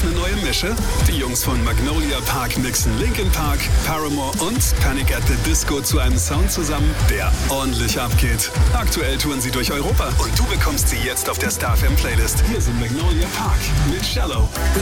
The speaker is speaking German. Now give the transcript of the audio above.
auf eine neue Mische? Die Jungs von Magnolia Park mixen Linkin Park, Paramore und Panic at the Disco zu einem Sound zusammen, der ordentlich abgeht. Aktuell touren sie durch Europa und du bekommst sie jetzt auf der StarFM Playlist. Hier sind Magnolia Park mit Shallow.